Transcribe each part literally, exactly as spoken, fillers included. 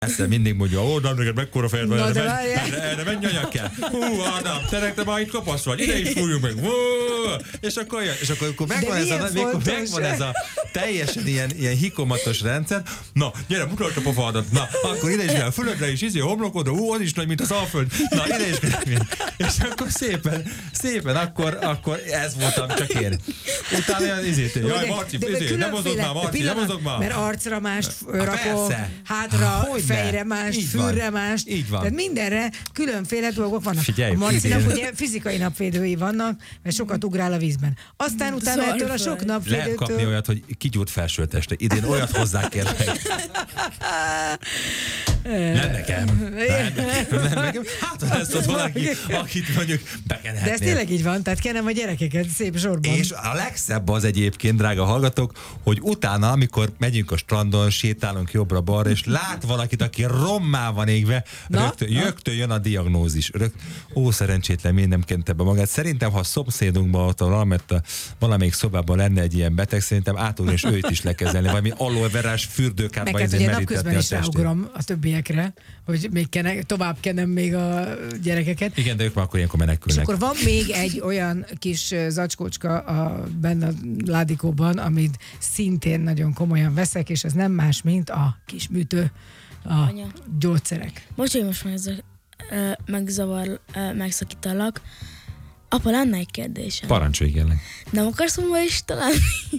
Ezt mindig mondja, ó, nem neked mekkora fejed van, erre, menj, erre, erre menj anyag kell. Hú, Ádám, te neked már itt kapasz vagy, ide is fújjunk meg. Hú, és akkor, és akkor, akkor megvan, ez a, megvan ez a teljesen ilyen, ilyen hikomatos rendszer. Na, gyere, mutasd a pofádat. Na, akkor ide is kell, fülödre is, izé, homlokodra, hú, az is nagy, mint az Alföld. Na, ide is kell. És akkor szépen, szépen, akkor, akkor ez voltam csak én. Utána olyan izét, jaj, Marci, izé, nem mozog már, Marci, nem mozog már. Mert arcra mást rakok, hátra, fejre mást, fülre mást. Így van. Tehát mindenre különféle dolgok vannak. Figyelj, a Marcinak ugye fizikai napvédői vannak, mert sokat ugrál a vízben. Aztán utána ettől a sok napvédőtől... Lehet kapni olyat, hogy kigyúrt felsőteste. Idén olyat hozzá kérlek. Nem nekem. Nem nekem. Hát, ha ezt az valaki, akit mondjuk bekenhetnél. De ez tényleg így van, tehát kenem a gyerekeket szép sorban. És a legszebb az egyébként, drága hallgatók, hogy utána, amikor megyünk a strandon, sétálunk jobbra-balra, és lát valakit, aki rommá van égve, rögtön, rögtön jön a diagnózis. Rögt, ó, szerencsétlen, miért nem kente be magát. Szerintem, ha a szomszédunkban, ott valamelyik, valamelyik szobában lenne egy ilyen beteg, szerintem átugni és őt is lekezelni. Valami aloe-verás fürdőkárba izé merítetni a testét. Napközben a többiekre, hogy még kene, tovább kenem még a gyerekeket. Igen, de ők már akkor ilyenkor menekülnek. És akkor van még egy olyan kis zacskócska a, benne a ládikóban, amit szintén nagyon komolyan veszek, és ez nem más, mint a kis műtő, a Anya. gyógyszerek. Most, hogy most meg, megzavar, megszakítalak. Apa, lenne egy kérdésem. Parancsolj, kérlek. Nem akarsz kommunista lenni?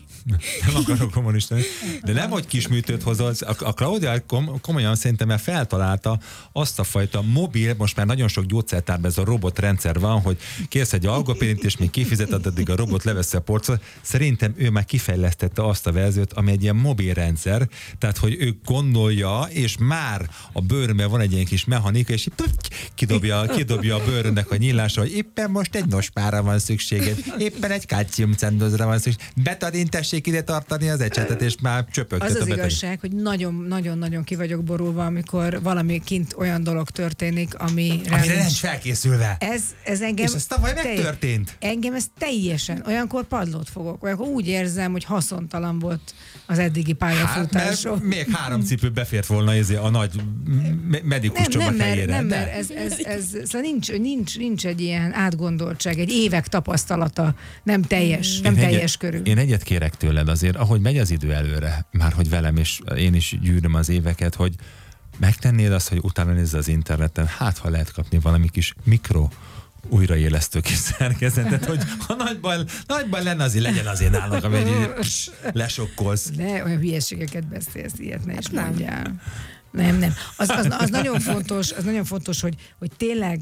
Nem akarok kommunista lenni. De nem, hogy kisműtőt hozol. A, a Claudia kom, komolyan szerintem már feltalálta azt a fajta mobil, most már nagyon sok gyógyszertárban ez a robotrendszer van, hogy kérsz egy algopirint, és még kifizeted, addig a robot leveszi a porcot. Szerintem ő már kifejlesztette azt a verziót, ami egy ilyen mobil rendszer, tehát, hogy ő gondolja, és már a bőrömben van egy ilyen kis mechanika, és kidobja, kidobja a bőrönnek a nyílásra, hogy éppen most egy nospára van szükséged, éppen egy kálciumcendozra van szükség. Betadin, tessék ide tartani az ecsetet, és már csöpögtet az a az betadin. igazság, hogy nagyon-nagyon-nagyon ki vagyok borulva, amikor valami kint olyan dolog történik, ami amire nincs felkészülve. Ez, ez engem... És ez tavaly megtörtént. Engem ez teljesen, olyankor padlót fogok, olyankor úgy érzem, hogy haszontalan volt az eddigi pályafutásom. Hát, még három cipő befért volna a nagy medikus csomag helyére. Nem, mert ez, ez, ez, ez nincs, nincs, nincs egy ilyen átgondoltság, egy évek tapasztalata, nem teljes, nem én teljes egyet, körül. Én egyet kérek tőled azért, ahogy megy az idő előre, már hogy velem, és én is gyűröm az éveket, hogy megtennéd azt, hogy utána nézz az interneten, hát ha lehet kapni valami kis mikro újraélesztő kis szerkezetet, hogy ha nagy baj, nagy baj lenne, azért legyen azért nálunk, ami lesokkolsz. De olyan hülyeségeket beszélsz, ilyet ne is mondjál. Nem, nem. Az, az, az nagyon fontos, az nagyon fontos, hogy, hogy tényleg,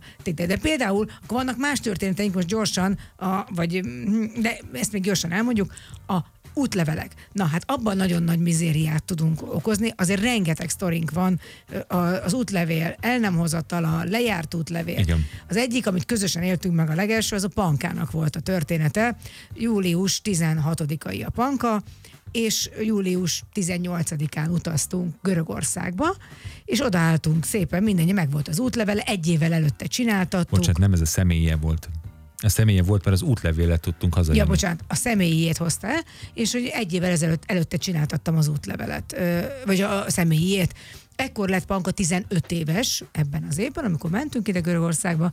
de például akkor vannak más történeteink, most gyorsan, a, vagy, de ezt még gyorsan elmondjuk, a útlevelek. Na hát abban nagyon nagy mizériát tudunk okozni, azért rengeteg sztorink van, az útlevél, el nem hozatala, lejárt útlevél. Igen. Az egyik, amit közösen éltünk meg a legelső, az a Pankának volt a története. július tizenhatodikai a Panka, és július tizennyolcadikán utaztunk Görögországba, és odaálltunk szépen, mindenki meg volt az útlevele, egy évvel előtte csináltattuk. Bocsánat, nem ez a személye volt. A személye volt, mert az útlevélet tudtunk hazajönni. Ja, bocsánat, a személyét hozta el, és hogy egy évvel ezelőtt előtte csináltattam az útlevelet, vagy a személyét. Ekkor lett Panka tizenöt éves ebben az évben, amikor mentünk ide Görögországba,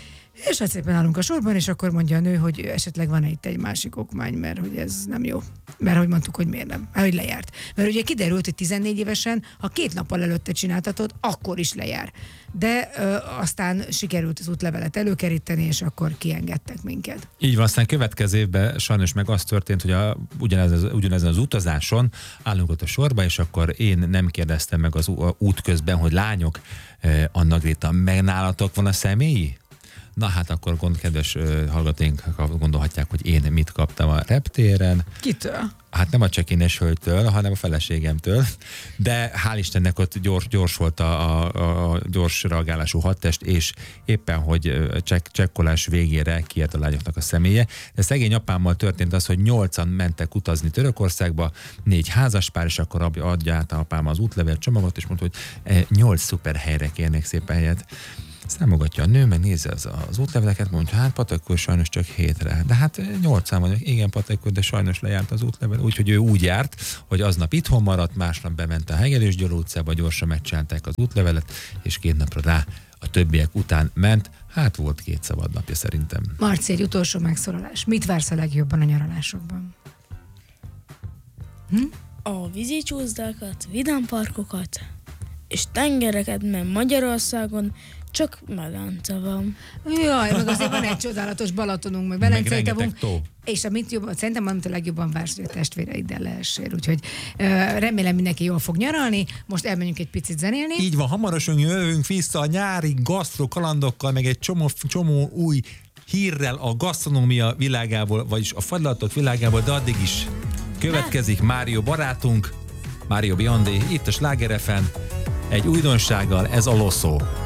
és hát szépen állunk a sorban, és akkor mondja a nő, hogy esetleg van itt egy másik okmány, mert hogy ez nem jó. Mert hogy mondtuk, hogy miért nem. Hát, hogy lejárt. Mert ugye kiderült, hogy tizennégy évesen, ha két nappal előtte csináltatod, akkor is lejár. De ö, aztán sikerült az útlevelet előkeríteni, és akkor kiengedtek minket. Így van, aztán következő évben sajnos meg az történt, hogy a, ugyanez, az, ugyanezen az utazáson állunk ott a sorba, és akkor én nem kérdeztem meg az út közben, hogy lányok, eh, Anna Gréta, meg nálatok van a személyi? Na hát akkor gond, kedves uh, hallgatóink gondolhatják, hogy én mit kaptam a reptéren. Kitől? Hát nem a csekines hölgytől, hanem a feleségemtől, de hál' Istennek ott gyors, gyors volt a, a, a gyors reagálású hadtest, és éppen, hogy csek, csekkolás végére kiért a lányoknak a személye. De szegény apámmal történt az, hogy nyolcan mentek utazni Törökországba, négy házaspár, és akkor adja át a apám az útlevél csomagot, és mondta, hogy nyolc szuper helyre kérnék szépen helyet. Számogatja a nő, meg nézze az, az útleveleket, mondja, hát Patakó sajnos csak hétre. De hát nyolc szám van, igen Patakó, de sajnos lejárt az útlevel. Úgyhogy ő úgy járt, hogy aznap itthon maradt, másnap bement a Hegedűs Gyula utcába, gyorsan megcsinálták az útlevelet, és két napra rá a többiek után ment. Hát volt két szabad napja szerintem. Marci, egy utolsó megszólalás. Mit vársz a legjobban a nyaralásokban? Hm? A vízicsúszdákat, vidámparkokat és tengereket, mert Magyarországon csak Medence van. Jaj, meg azért van egy csodálatos Balatonunk, meg Velencei tavunk. És amit jobban, szerintem amit a legjobban vársz, hogy a testvéreiddel lehessél. Úgyhogy uh, remélem mindenki jól fog nyaralni. Most elmenjünk egy picit zenélni. Így van, hamarosan jövünk vissza a nyári gasztro kalandokkal, meg egy csomó, csomó új hírrel a gasztronómia világából, vagyis a fagylaltok világából, de addig is következik Mário barátunk, Mário Biondi, itt a Sláger ef em, egy újdonsággal, ez a Loszó.